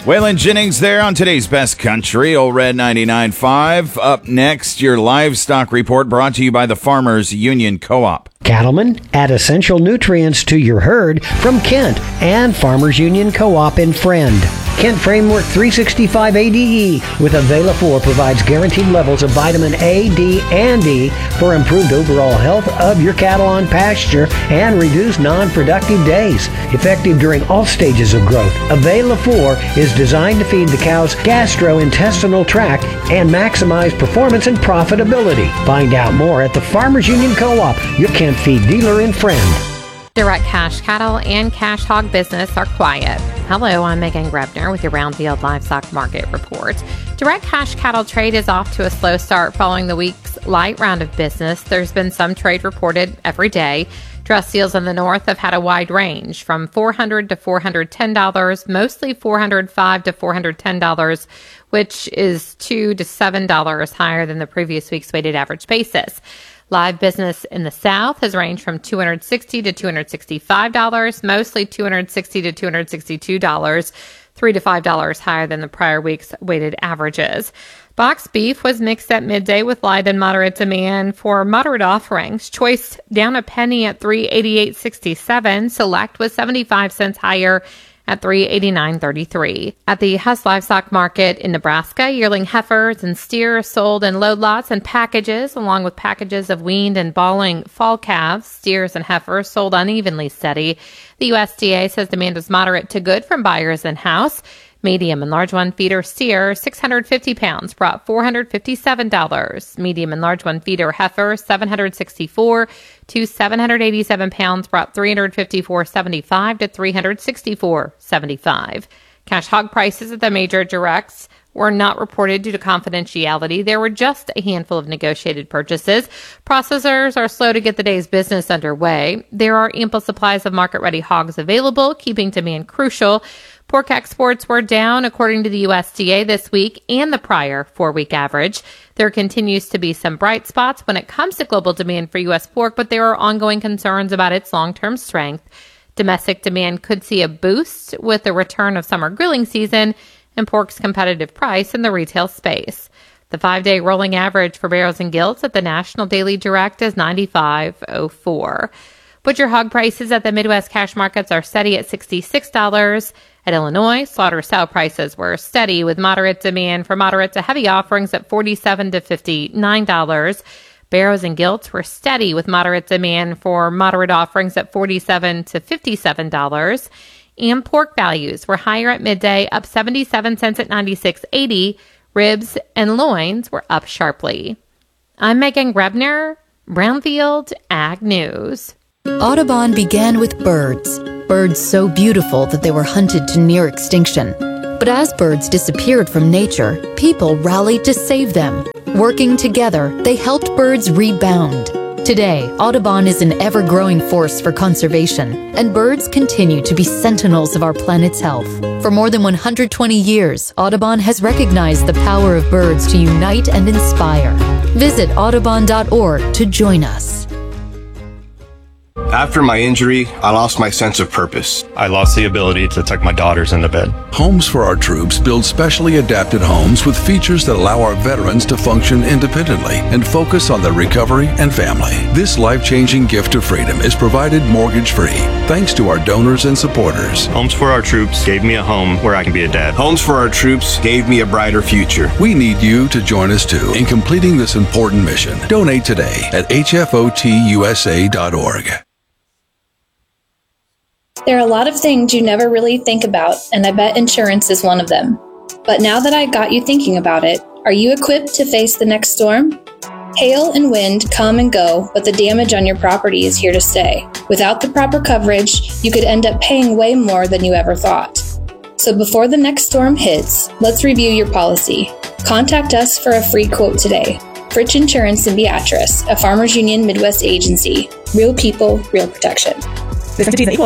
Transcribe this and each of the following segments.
Waylon Jennings there on today's Best Country, Old Red 99.5. Up next, your livestock report brought to you by the Farmers Union Co-op. Cattlemen, add essential nutrients to your herd from Kent and Farmers Union Co-op in Friend. Kent Framework 365 ADE with Avela-4 provides guaranteed levels of vitamin A, D, and E for improved overall health of your cattle on pasture and reduced non-productive days. Effective during all stages of growth, Avela-4 is designed to feed the cow's gastrointestinal tract and maximize performance and profitability. Find out more at the Farmers Union Co-op, your Kent feed dealer in Friend. Direct cash cattle and cash hog business are quiet. Hello, I'm Megan Grebner with your Brownfield Livestock Market Report. Direct cash cattle trade is off to a slow start following the week's light round of business. There's been some trade reported every day. Dress seals in the north have had a wide range from $400 to $410, mostly $405 to $410, which is $2 to $7 higher than the previous week's weighted average basis. Live business in the South has ranged from $260 to $265, mostly $260 to $262, $3 to $5 higher than the prior week's weighted averages. Box beef was mixed at midday with light and moderate demand for moderate offerings. Choice down a penny at $388.67. Select was 75 cents higher at $389.33. At the Huss Livestock Market in Nebraska, yearling heifers and steers sold in load lots and packages, along with packages of weaned and balling fall calves. Steers and heifers sold unevenly steady. The USDA says demand is moderate to good from buyers in-house. Medium and large one feeder steer, 650 pounds, brought $457. Medium and large one feeder heifer, 764 to 787 pounds, brought $354.75 to $364.75. Cash hog prices at the major directs were not reported due to confidentiality. There were just a handful of negotiated purchases. Processors are slow to get the day's business underway. There are ample supplies of market-ready hogs available, keeping demand crucial. Pork exports were down, according to the USDA, this week and the prior four-week average. There continues to be some bright spots when it comes to global demand for U.S. pork, but there are ongoing concerns about its long-term strength. Domestic demand could see a boost with the return of summer grilling season and pork's competitive price in the retail space. The 5-day rolling average for barrows and gilts at the National Daily Direct is 95.04. Butcher hog prices at the Midwest cash markets are steady at $66. At Illinois, slaughter sow prices were steady with moderate demand for moderate to heavy offerings at $47 to $59. Barrows and gilts were steady with moderate demand for moderate offerings at $47 to $57. And pork values were higher at midday, up 77 cents at $96.80. Ribs and loins were up sharply. I'm Megan Grebner, Brownfield Ag News. Audubon began with birds. Birds so beautiful that they were hunted to near extinction. But as birds disappeared from nature, people rallied to save them. Working together, they helped birds rebound. Today, Audubon is an ever-growing force for conservation, and birds continue to be sentinels of our planet's health. For more than 120 years, Audubon has recognized the power of birds to unite and inspire. Visit audubon.org to join us. After my injury, I lost my sense of purpose. I lost the ability to tuck my daughters into bed. Homes for Our Troops build specially adapted homes with features that allow our veterans to function independently and focus on their recovery and family. This life-changing gift of freedom is provided mortgage-free thanks to our donors and supporters. Homes for Our Troops gave me a home where I can be a dad. Homes for Our Troops gave me a brighter future. We need you to join us too in completing this important mission. Donate today at hfotusa.org. There are a lot of things you never really think about, and I bet insurance is one of them. But now that I got you thinking about it, are you equipped to face the next storm? Hail and wind come and go, but the damage on your property is here to stay. Without the proper coverage, you could end up paying way more than you ever thought. So before the next storm hits, let's review your policy. Contact us for a free quote today. Fritch Insurance in Beatrice, a Farmers Union Midwest agency. Real people, real protection. This entity is an equal opportunity provider.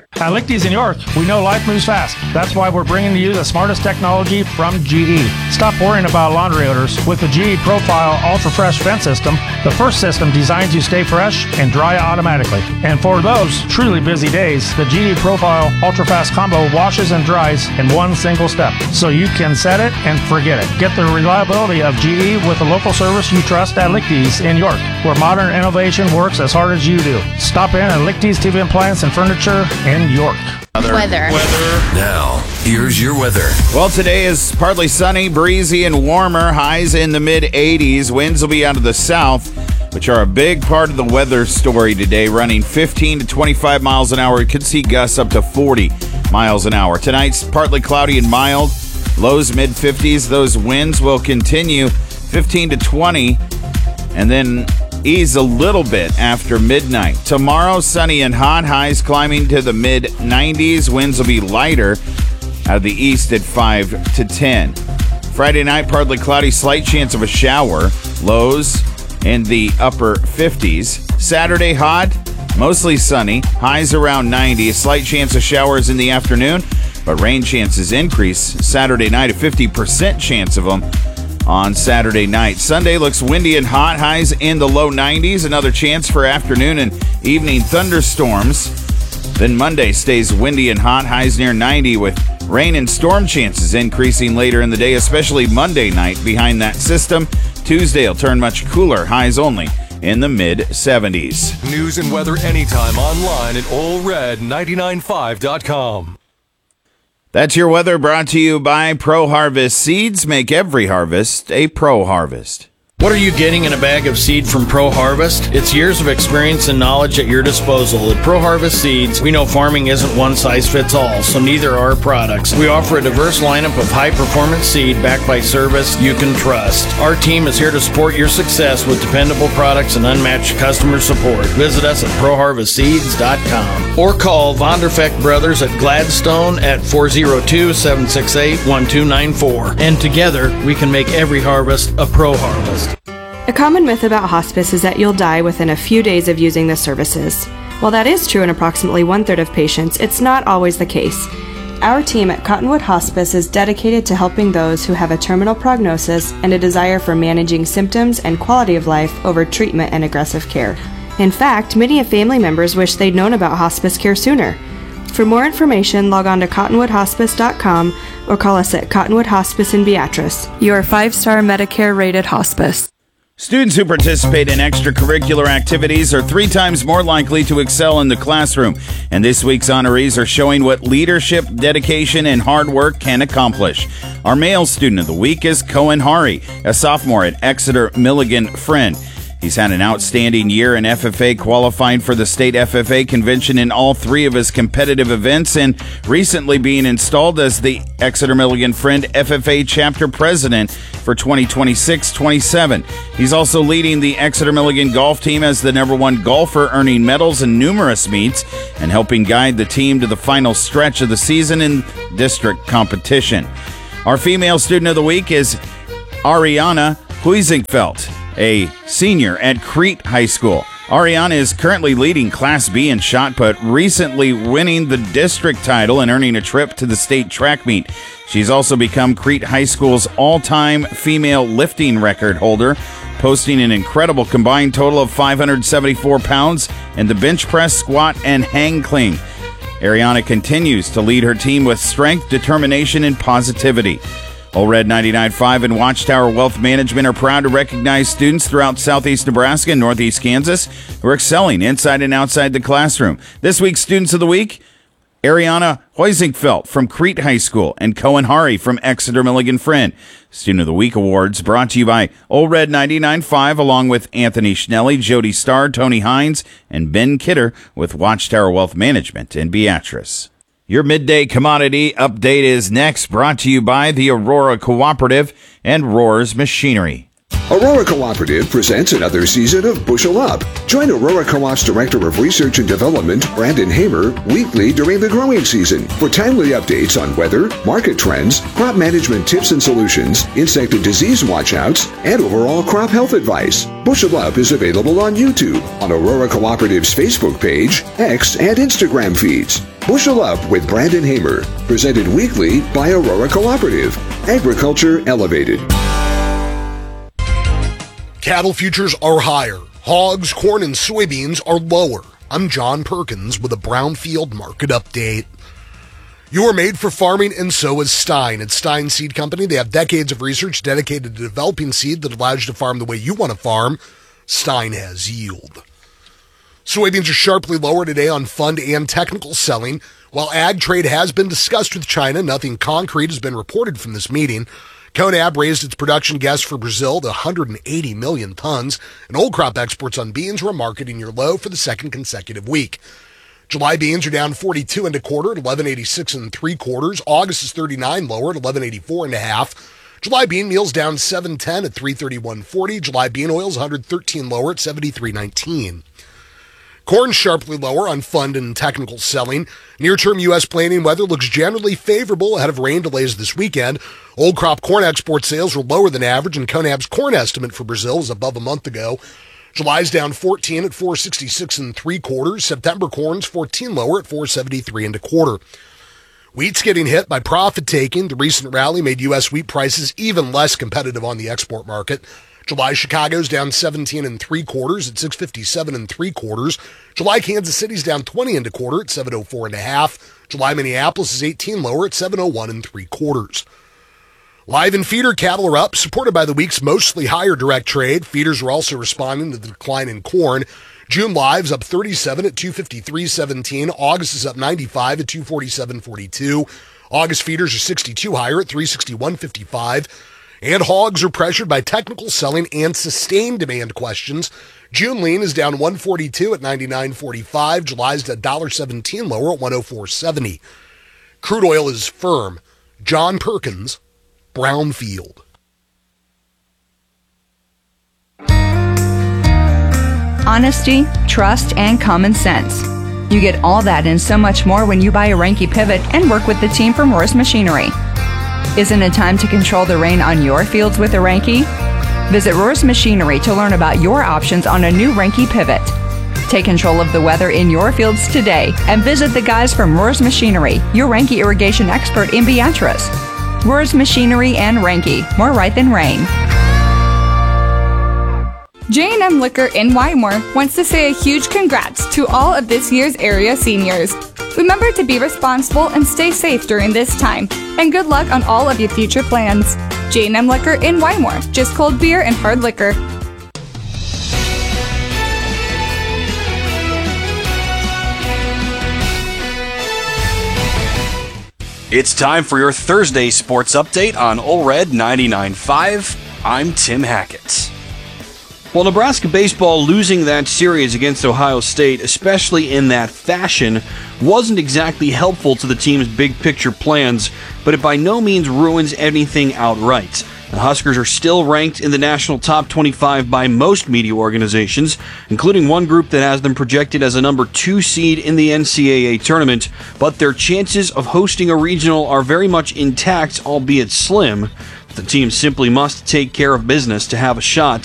At Lichty's in York, we know life moves fast. That's why we're bringing to you the smartest technology from GE. Stop worrying about laundry odors. With the GE Profile Ultra Fresh Vent System, the first system designs you stay fresh and dry automatically. And for those truly busy days, the GE Profile Ultra Fast Combo washes and dries in one single step, so you can set it and forget it. Get the reliability of GE with the local service you trust at Lichty's in York, where modern innovation works as hard as you do. Stop in at Lichty's TV Appliance and Furniture in York. Weather. Now, here's your weather. Well, today is partly sunny, breezy, and warmer. Highs in the mid-80s. Winds will be out of the south, which are a big part of the weather story today, running 15 to 25 miles an hour. You could see gusts up to 40 miles an hour. Tonight's partly cloudy and mild. Lows mid-50s. Those winds will continue 15 to 20, and then ease a little bit after midnight. Tomorrow, sunny and hot, highs climbing to the mid-90s. Winds will be lighter out of the east at 5 to 10. Friday night, partly cloudy, slight chance of a shower. Lows in the upper 50s. Saturday, hot, mostly sunny. Highs around 90. A slight chance of showers in the afternoon, but rain chances increase. Saturday night, a 50% chance of them on Saturday night. Sunday looks windy and hot, highs in the low 90s. Another chance for afternoon and evening thunderstorms. Then Monday stays windy and hot, highs near 90 with rain and storm chances increasing later in the day, especially Monday night behind that system. Tuesday will turn much cooler, highs only in the mid-70s. News and weather anytime online at allred995.com. That's your weather, brought to you by Pro Harvest Seeds. Make every harvest a Pro Harvest. What are you getting in a bag of seed from Pro Harvest? It's years of experience and knowledge at your disposal. At Pro Harvest Seeds, we know farming isn't one size fits all, so neither are our products. We offer a diverse lineup of high-performance seed backed by service you can trust. Our team is here to support your success with dependable products and unmatched customer support. Visit us at ProHarvestSeeds.com or call Vonderfeck Brothers at Gladstone at 402-768-1294. And together, we can make every harvest a Pro Harvest. A common myth about hospice is that you'll die within a few days of using the services. While that is true in approximately 1/3 of patients, it's not always the case. Our team at Cottonwood Hospice is dedicated to helping those who have a terminal prognosis and a desire for managing symptoms and quality of life over treatment and aggressive care. In fact, many of family members wish they'd known about hospice care sooner. For more information, log on to cottonwoodhospice.com or call us at Cottonwood Hospice in Beatrice, your 5-star Medicare-rated hospice. Students who participate in extracurricular activities are 3 times more likely to excel in the classroom. And this week's honorees are showing what leadership, dedication, and hard work can accomplish. Our male student of the week is Cohen Hari, a sophomore at Exeter Milligan Friend. He's had an outstanding year in FFA, qualifying for the state FFA convention in all 3 of his competitive events, and recently being installed as the Exeter Milligan Friend FFA chapter president for 2026-27. He's also leading the Exeter Milligan golf team as the #1 golfer, earning medals in numerous meets and helping guide the team to the final stretch of the season in district competition. Our female student of the week is Ariana Huizingfeld, a senior at Crete High School. Ariana is currently leading Class B in shot put, recently winning the district title and earning a trip to the state track meet. She's also become Crete High School's all-time female lifting record holder, posting an incredible combined total of 574 pounds in the bench press, squat, and hang clean. Ariana continues to lead her team with strength, determination, and positivity. Old Red 99.5 and Watchtower Wealth Management are proud to recognize students throughout southeast Nebraska and northeast Kansas who are excelling inside and outside the classroom. This week's Students of the Week, Ariana Huizingfeld from Crete High School and Cohen Hari from Exeter Milligan Friend. Student of the Week awards brought to you by Old Red 99.5 along with Anthony Schnelly, Jody Starr, Tony Hines, and Ben Kidder with Watchtower Wealth Management in Beatrice. Your midday commodity update is next, brought to you by the Aurora Cooperative and Rohr's Machinery. Aurora Cooperative presents another season of Bushel Up. Join Aurora Co-op's Director of Research and Development, Brandon Hamer, weekly during the growing season for timely updates on weather, market trends, crop management tips and solutions, insect and disease watchouts, and overall crop health advice. Bushel Up is available on YouTube, on Aurora Cooperative's Facebook page, X, and Instagram feeds. Bushel Up with Brandon Hamer, presented weekly by Aurora Cooperative. Agriculture Elevated. Cattle futures are higher. Hogs, corn, and soybeans are lower. I'm John Perkins with a Brownfield Market Update. You are made for farming, and so is Stein. At Stein Seed Company, they have decades of research dedicated to developing seed that allows you to farm the way you want to farm. Stein has yield. Soybeans are sharply lower today on fund and technical selling. While ag trade has been discussed with China, nothing concrete has been reported from this meeting. CONAB raised its production guess for Brazil to 180 million tons, and old crop exports on beans were marketing near low for the second consecutive week. July beans are down 42 and a quarter at 11.86 and 3/4. August is 39 lower at 11.84 and a half. July bean meal's down 7.10 at 331.40. July bean oil's 113 lower at 73.19. Corn sharply lower on fund and technical selling. Near-term U.S. planting weather looks generally favorable ahead of rain delays this weekend. Old crop corn export sales were lower than average, and CONAB's corn estimate for Brazil is above a month ago. July's down 14 at 466 and 3/4. September corn's 14 lower at 473 and a quarter. Wheat's getting hit by profit taking. The recent rally made U.S. wheat prices even less competitive on the export market. July Chicago's down 17 and 3/4 at 657 and 3/4. July Kansas City's down 20 and a quarter at 704 and a half. July Minneapolis is 18 lower at 701 and 3/4. Live and feeder cattle are up, supported by the week's mostly higher direct trade. Feeders are also responding to the decline in corn. June live's up 37 at 253.17. August is up 95 at 247.42. August feeders are 62 higher at 361.55. And hogs are pressured by technical selling and sustained demand questions. June lean is down 142 at 99.45. July's at $1.17 lower at 104.70. Crude oil is firm. John Perkins, Brownfield. Honesty, trust, and common sense. You get all that and so much more when you buy a Reinke pivot and work with the team from Roars Machinery. Isn't it time to control the rain on your fields with a Reinke? Visit Roars Machinery to learn about your options on a new Reinke pivot. Take control of the weather in your fields today and visit the guys from Roars Machinery, your Reinke irrigation expert in Beatrice. Roars Machinery and Reinke, more right than rain. J&M Liquor in Wymore wants to say a huge congrats to all of this year's area seniors. Remember to be responsible and stay safe during this time, and good luck on all of your future plans. J&M Liquor in Wymore, just cold beer and hard liquor. It's time for your Thursday sports update on Ole Red 99.5. I'm Tim Hackett. Well, Nebraska baseball losing that series against Ohio State, especially in that fashion, wasn't exactly helpful to the team's big picture plans, but it by no means ruins anything outright. The Huskers are still ranked in the national top 25 by most media organizations, including one group that has them projected as a number 2 seed in the NCAA tournament, but their chances of hosting a regional are very much intact, albeit slim. The team simply must take care of business to have a shot.